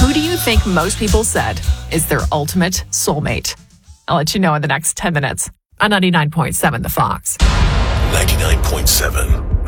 Who do you think most people said is their ultimate soulmate? I'll let you know in the next 10 minutes on 99.7 The Fox. 99.7